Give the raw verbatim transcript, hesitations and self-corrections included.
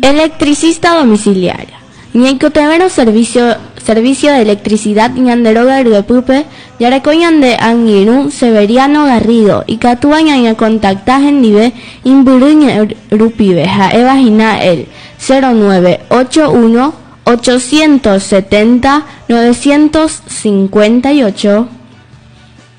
Electricista domiciliaria. Ñaikotevero servicio servicio de electricidad ñanderoga Erguepupe, Yarecoyan de Anguirún, Severiano Garrido, y Catuaña y contactaje en nivel Imburuña Rupibe, Jaevagina el cero nueve ocho uno ocho siete cero nueve cinco ocho.